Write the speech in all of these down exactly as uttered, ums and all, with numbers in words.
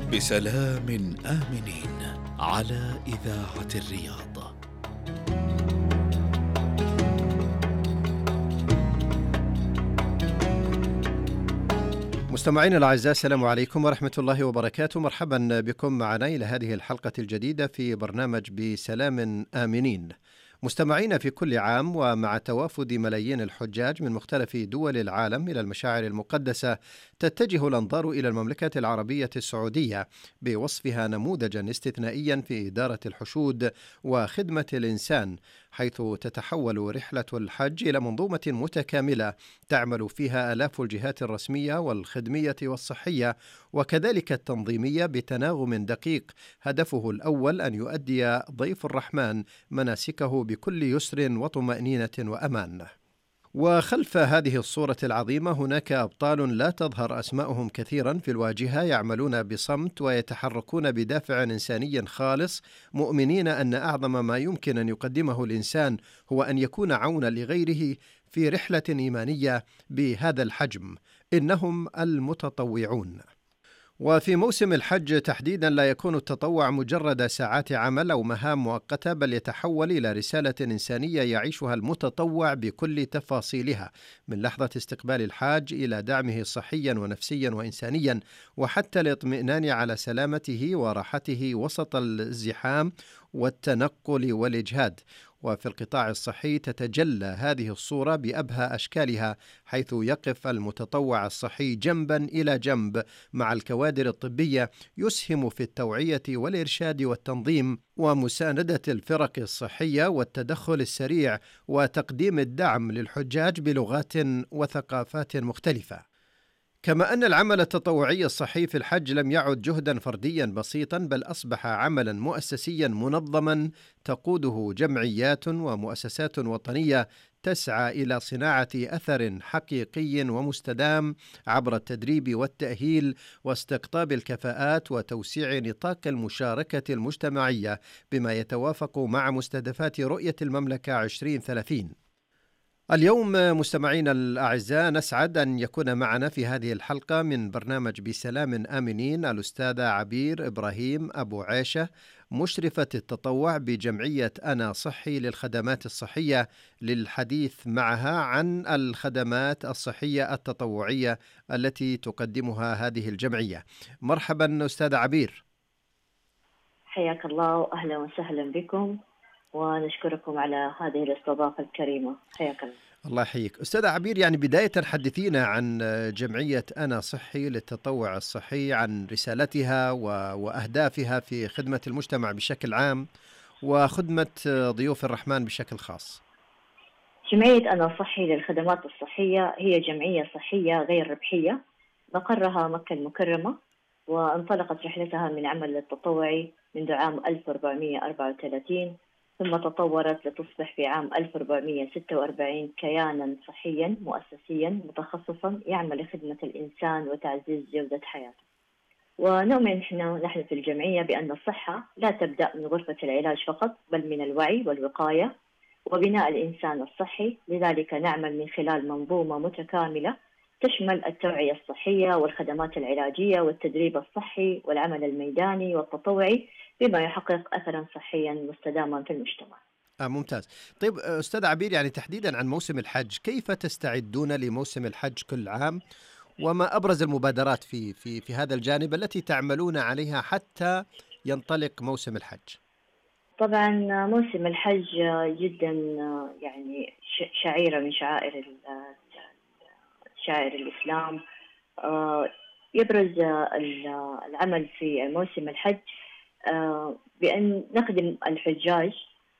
بسلام آمنين على إذاعة الرياض. مستمعينا الأعزاء، السلام عليكم ورحمة الله وبركاته. مرحبا بكم معنا إلى هذه الحلقة الجديدة في برنامج بسلام آمنين. مستمعينا، في كل عام ومع توافد ملايين الحجاج من مختلف دول العالم إلى المشاعر المقدسة، تتجه الأنظار إلى المملكة العربية السعودية بوصفها نموذجا استثنائيا في إدارة الحشود وخدمة الإنسان، حيث تتحول رحلة الحج إلى منظومة متكاملة تعمل فيها آلاف الجهات الرسمية والخدمية والصحية وكذلك التنظيمية بتناغم دقيق، هدفه الأول أن يؤدي ضيف الرحمن مناسكه بكل يسر وطمأنينة وأمان. وخلف هذه الصورة العظيمة هناك أبطال لا تظهر أسماءهم كثيرا في الواجهة، يعملون بصمت ويتحركون بدافع إنساني خالص، مؤمنين أن أعظم ما يمكن أن يقدمه الإنسان هو أن يكون عونا لغيره في رحلة إيمانية بهذا الحجم. إنهم المتطوعون. وفي موسم الحج تحديدا لا يكون التطوع مجرد ساعات عمل أو مهام مؤقتة، بل يتحول إلى رسالة إنسانية يعيشها المتطوع بكل تفاصيلها، من لحظة استقبال الحاج إلى دعمه صحيا ونفسيا وإنسانيا، وحتى الاطمئنان على سلامته وراحته وسط الازدحام والتنقل والإجهاد. وفي القطاع الصحي تتجلى هذه الصورة بأبهى أشكالها، حيث يقف المتطوع الصحي جنبا إلى جنب مع الكوادر الطبية، يسهم في التوعية والإرشاد والتنظيم ومساندة الفرق الصحية والتدخل السريع وتقديم الدعم للحجاج بلغات وثقافات مختلفة. كما أن العمل التطوعي الصحي في الحج لم يعد جهدا فرديا بسيطا، بل أصبح عملا مؤسسيا منظما تقوده جمعيات ومؤسسات وطنية تسعى إلى صناعة أثر حقيقي ومستدام عبر التدريب والتأهيل واستقطاب الكفاءات وتوسيع نطاق المشاركة المجتمعية بما يتوافق مع مستهدفات رؤية المملكة عشرين ثلاثين. اليوم مستمعينا الأعزاء، نسعد أن يكون معنا في هذه الحلقة من برنامج بسلام آمنين الأستاذة عبير إبراهيم أبو عيشة، مشرفة التطوع بجمعية أنا صحي للخدمات الصحية، للحديث معها عن الخدمات الصحية التطوعية التي تقدمها هذه الجمعية. مرحبا أستاذة عبير. حياك الله وأهلا وسهلا بكم، ونشكركم على هذه الاستضافة الكريمة. حياك الله. الله يحييك. أستاذ عبير، يعني بداية حدثينا عن جمعية أنا صحي للتطوع الصحي، عن رسالتها وأهدافها في خدمة المجتمع بشكل عام وخدمة ضيوف الرحمن بشكل خاص. جمعية أنا صحي للخدمات الصحية هي جمعية صحية غير ربحية مقرها مكة المكرمة، وانطلقت رحلتها من عمل التطوعي منذ عام ألف وأربعمئة وأربعة وثلاثين، ثم تطورت لتصبح في عام ألف وأربعمئة وستة وأربعين كيانا صحيا مؤسسيا متخصصا يعمل لخدمة الإنسان وتعزيز جودة حياته. ونؤمن نحن نحن في الجمعية بأن الصحة لا تبدأ من غرفة العلاج فقط، بل من الوعي والوقاية وبناء الإنسان الصحي. لذلك نعمل من خلال منظومة متكاملة تشمل التوعية الصحية والخدمات العلاجية والتدريب الصحي والعمل الميداني والتطوعي، بما يحقق أثرا صحيا مستداما في المجتمع. آه ممتاز. طيب أستاذ عبير، يعني تحديدا عن موسم الحج، كيف تستعدون لموسم الحج كل عام؟ وما أبرز المبادرات في في في هذا الجانب التي تعملون عليها حتى ينطلق موسم الحج؟ طبعا موسم الحج جدا يعني شعيرة من شعائر شعائر الإسلام. يبرز العمل في موسم الحج بأن نخدم الحجاج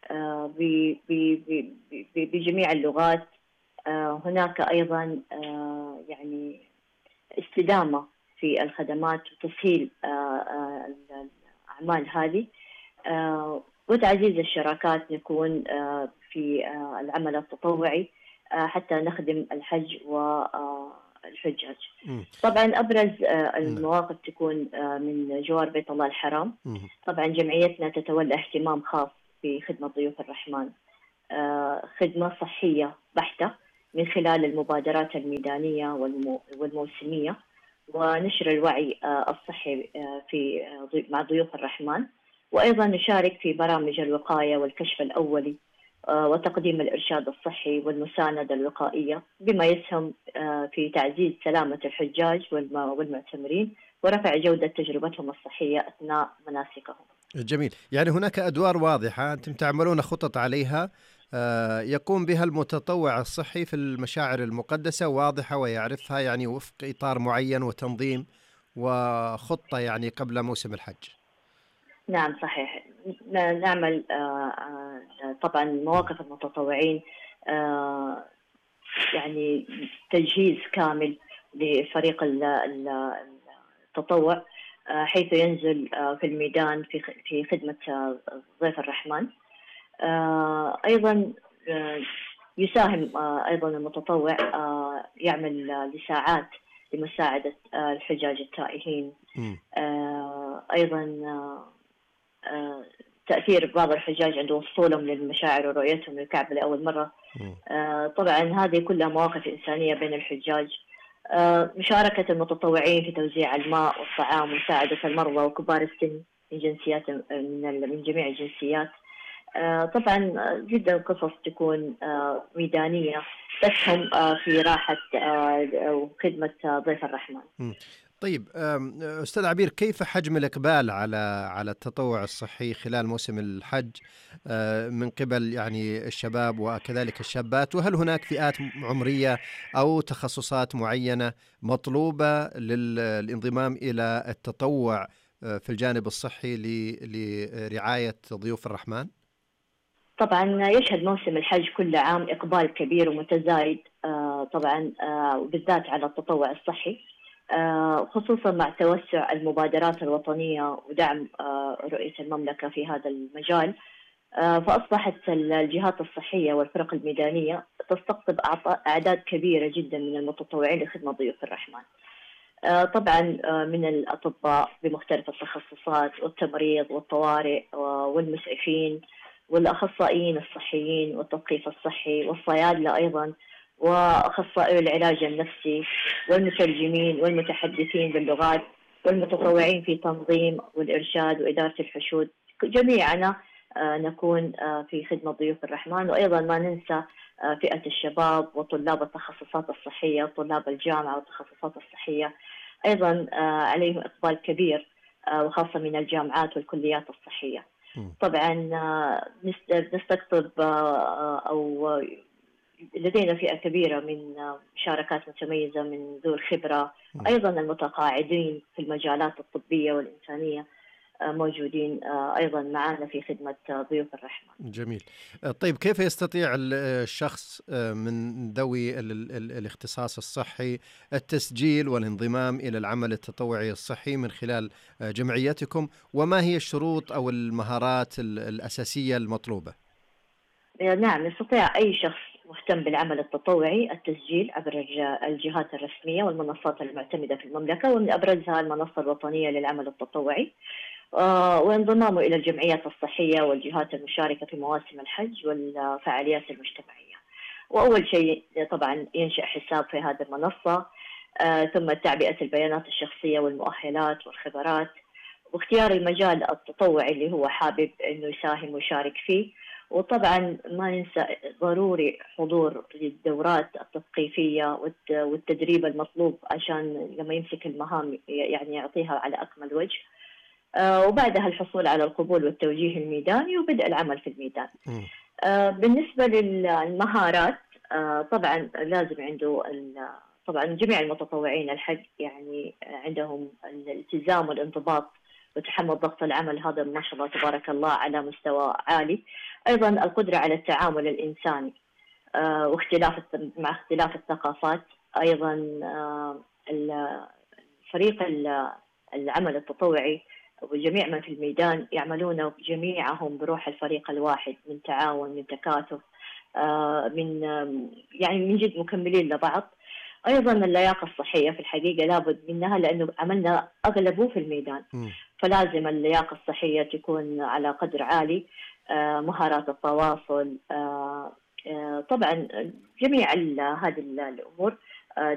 بجميع اللغات. هناك أيضا يعني استدامة في الخدمات وتسهيل الأعمال هذه وتعزيز الشراكات نكون في العمل التطوعي حتى نخدم الحج والحجاج. طبعا أبرز المواقف تكون من جوار بيت الله الحرام. طبعا جمعيتنا تتولى اهتمام خاص في خدمة ضيوف الرحمن، خدمة صحية بحتة من خلال المبادرات الميدانية والموسمية ونشر الوعي الصحي في مع ضيوف الرحمن، وأيضا نشارك في برامج الوقاية والكشف الأولي وتقديم الإرشاد الصحي والمساندة الوقائية، بما يسهم في تعزيز سلامة الحجاج والمعتمرين ورفع جودة تجربتهم الصحية أثناء مناسكهم. جميل، يعني هناك أدوار واضحة أنتم تعملون خطط عليها يقوم بها المتطوع الصحي في المشاعر المقدسة، واضحة ويعرفها يعني وفق إطار معين وتنظيم وخطة يعني قبل موسم الحج. نعم صحيح، نعمل طبعا مواقف المتطوعين يعني تجهيز كامل لفريق التطوع، حيث ينزل في الميدان في خدمة ضيف الرحمن. أيضا يساهم أيضا المتطوع يعمل لساعات لمساعدة الحجاج التائهين. أيضا تأثير بعض الحجاج عند وصولهم للمشاعر ورؤيتهم للكعبة لأول مرة. طبعا هذه كلها مواقف إنسانية بين الحجاج. مشاركة المتطوعين في توزيع الماء والطعام ومساعدة المرضى وكبار السن من جنسيات من من جميع الجنسيات. طبعا جدا قصص تكون ميدانية تسهم في راحة وخدمة ضيف الرحمن. طيب أستاذ عبير، كيف حجم الإقبال على على التطوع الصحي خلال موسم الحج من قبل يعني الشباب وكذلك الشابات، وهل هناك فئات عمرية أو تخصصات معينة مطلوبة للانضمام إلى التطوع في الجانب الصحي لرعاية ضيوف الرحمن؟ طبعا يشهد موسم الحج كل عام إقبال كبير ومتزايد طبعا بالذات على التطوع الصحي، خصوصا مع توسع المبادرات الوطنية ودعم رؤية المملكة في هذا المجال. فأصبحت الجهات الصحية والفرق الميدانية تستقطب أعداد كبيرة جدا من المتطوعين لخدمة ضيوف الرحمن، طبعا من الأطباء بمختلف التخصصات والتمريض والطوارئ والمسعفين والأخصائيين الصحيين والتثقيف الصحي والصيادلة أيضا وأخصائي العلاج النفسي والمترجمين والمتحدثين باللغات والمتطوعين في تنظيم والإرشاد وإدارة الحشود. جميعنا نكون في خدمة ضيوف الرحمن. وأيضا ما ننسى فئة الشباب وطلاب التخصصات الصحية وطلاب الجامعة والتخصصات الصحية، أيضا عليهم إقبال كبير وخاصة من الجامعات والكليات الصحية. طبعا نستقطب أو لدينا فئة كبيرة من مشاركات متميزة من ذو الخبرة، أيضا المتقاعدين في المجالات الطبية والإنسانية موجودين أيضا معنا في خدمة ضيوف الرحمن. جميل. طيب كيف يستطيع الشخص من ذوي الاختصاص الصحي التسجيل والانضمام إلى العمل التطوعي الصحي من خلال جمعيتكم، وما هي الشروط أو المهارات الأساسية المطلوبة؟ نعم، يستطيع أي شخص مهتم بالعمل التطوعي التسجيل عبر الجهات الرسمية والمنصات المعتمدة في المملكة، ومن أبرزها المنصة الوطنية للعمل التطوعي، وانضمامه إلى الجمعيات الصحية والجهات المشاركة في مواسم الحج والفعاليات المجتمعية. وأول شيء طبعا ينشأ حساب في هذه المنصة، ثم تعبئة البيانات الشخصية والمؤهلات والخبرات، واختيار المجال التطوعي اللي هو حابب إنه يساهم ويشارك فيه. وطبعا ما ننسى ضروري حضور للدورات التثقيفية والتدريب المطلوب عشان لما يمسك المهام يعني يعطيها على أكمل وجه. آه وبعدها الحصول على القبول والتوجيه الميداني وبدء العمل في الميدان. آه بالنسبة للمهارات آه طبعا لازم عنده طبعا جميع المتطوعين الحج يعني عندهم الالتزام والانضباط وتحمل ضغط العمل، هذا ما شاء الله تبارك الله على مستوى عالي. أيضا القدرة على التعامل الإنساني آه واختلاف مع اختلاف الثقافات. أيضا آه فريق العمل التطوعي وجميع من في الميدان يعملون جميعهم بروح الفريق الواحد، من تعاون من تكاتف آه من يعني من جد مكملين لبعض. أيضا اللياقة الصحية في الحقيقة لابد منها لأنه عملنا أغلبه في الميدان، فلازم اللياقة الصحية تكون على قدر عالي. آه مهارات التواصل آه آه طبعا جميع هذه الأمور